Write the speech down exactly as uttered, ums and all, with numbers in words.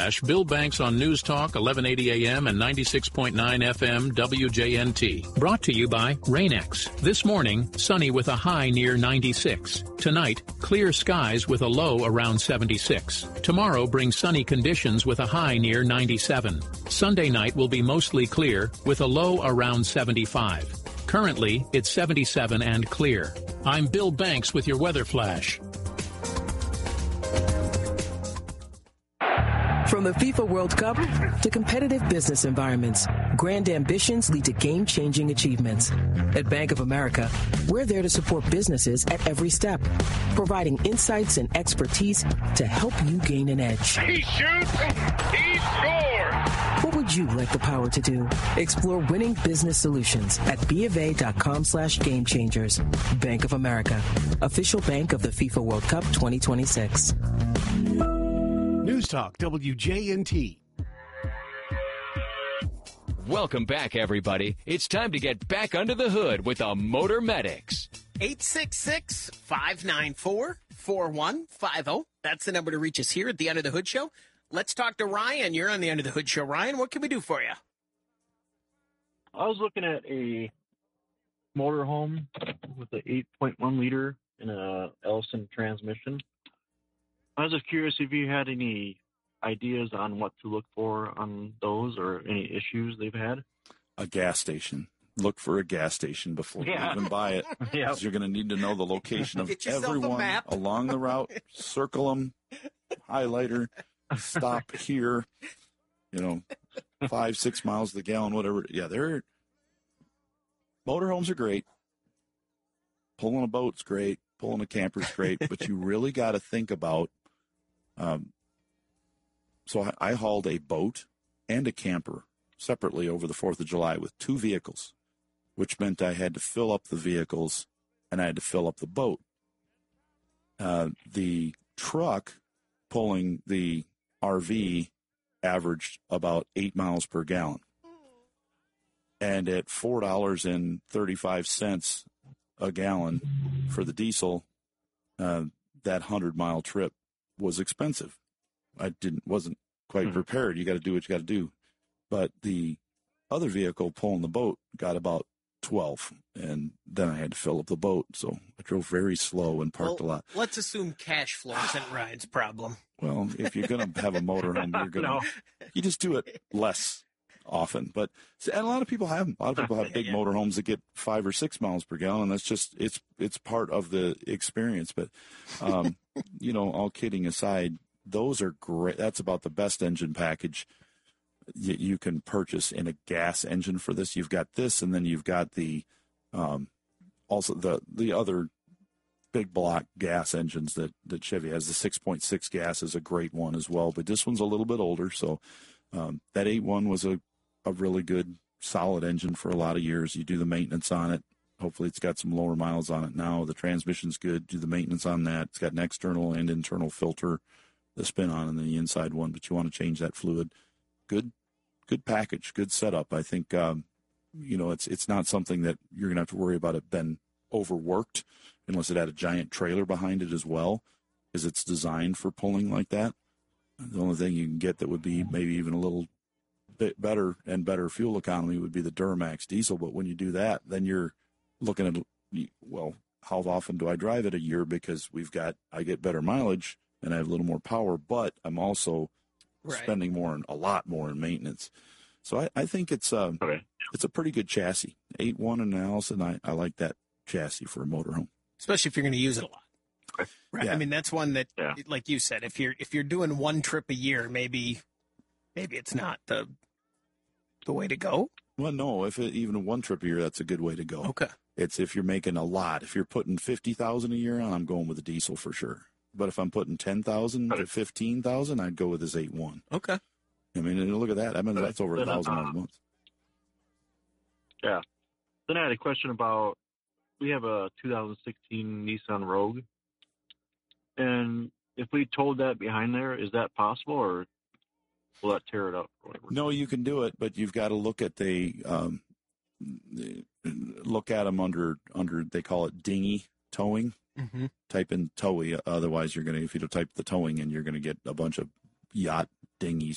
Flash, Bill Banks on News Talk, eleven eighty A M and ninety-six point nine F M W J N T. Brought to you by Rain-X. This morning, sunny with a high near ninety-six. Tonight, clear skies with a low around seventy-six. Tomorrow brings sunny conditions with a high near ninety-seven. Sunday night will be mostly clear with a low around seventy-five. Currently, it's seventy-seven and clear. I'm Bill Banks with your Weather Flash. From the FIFA World Cup to competitive business environments, grand ambitions lead to game-changing achievements. At Bank of America, we're there to support businesses at every step, providing insights and expertise to help you gain an edge. He shoots, he scores! What would you like the power to do? Explore winning business solutions at bofa.com slash game changers. Bank of America, official bank of the FIFA World Cup twenty twenty-six. News Talk, W J N T. Welcome back, everybody. It's time to get back under the hood with the Motor Medics. eight six six, five nine four, four one five zero. That's the number to reach us here at the Under the Hood Show. Let's talk to Ryan. You're on the Under the Hood Show. Ryan, what can we do for you? I was looking at a motorhome with an eight point one liter and a Ellison transmission. I was just curious if you had any ideas on what to look for on those or any issues they've had. A gas station. Look for a gas station before Yeah. you even buy it. Because Yep. you're going to need to know the location of Get yourself a everyone map. along the route. Circle them, highlighter, stop here, you know, five, six miles to the gallon, whatever. Yeah, they're motorhomes are great. Pulling a boat's great. Pulling a camper's great. But you really got to think about Um, so I, I hauled a boat and a camper separately over the fourth of July with two vehicles, which meant I had to fill up the vehicles and I had to fill up the boat. Uh, the truck pulling the R V averaged about eight miles per gallon. And at four dollars and thirty-five cents a gallon for the diesel, uh, that hundred-mile trip was expensive. I didn't wasn't quite prepared. You got to do what you got to do. But the other vehicle pulling the boat got about twelve, and then I had to fill up the boat. So I drove very slow and parked Well, a lot. Let's assume cash flow isn't Ryan's problem. Well, if you're going to have a motorhome, you're going to No. you just do it less often. But and a lot of people have 'em. A lot of people have big Yeah. motorhomes that get five or six miles per gallon. And that's just it's it's part of the experience. But um, you know, all kidding aside, those are great. That's about the best engine package you, you can purchase in a gas engine for this. You've got this, and then you've got the um, also the the other big block gas engines that, that Chevy has. The six point six gas is a great one as well, but this one's a little bit older. So um, that eight one was a, a really good, solid engine for a lot of years. You do the maintenance on it. Hopefully it's got some lower miles on it now. The transmission's good. Do the maintenance on that. It's got an external and internal filter, the spin on and the inside one, but you want to change that fluid. Good, good package, good setup. I think, um, you know, it's it's not something that you're going to have to worry about it being overworked unless it had a giant trailer behind it as well, because it's designed for pulling like that. The only thing you can get that would be maybe even a little bit better and better fuel economy would be the Duramax diesel. But when you do that, then you're looking at, well, how often do I drive it a year? Because we've got, I get better mileage and I have a little more power, but I'm also Right. spending more and a lot more in maintenance. So I, I think it's um Okay. it's a pretty good chassis. eight one and an Allison, I, I like that chassis for a motorhome. Especially if you're going to use it a lot. Right. Yeah. I mean, that's one that, Yeah. like you said, if you're if you're doing one trip a year, maybe maybe it's not the the way to go. Well, no, if it, even one trip a year, that's a good way to go. Okay. It's if you're making a lot. If you're putting fifty thousand a year on, I'm going with a diesel for sure. But if I'm putting ten thousand to fifteen thousand, I'd go with this eight one. Okay. I mean, and look at that. I mean, that's over a Then, thousand uh, miles a month. Yeah. Then I had a question about, we have a two thousand sixteen Nissan Rogue. And if we towed that behind there, is that possible, or will that tear it up? Or whatever? No, you can do it, but you've got to look at the um, look at them under under they call it dinghy towing. Mm-hmm. Type in towy, otherwise you're gonna if you type the towing in, you're gonna get a bunch of yacht dinghies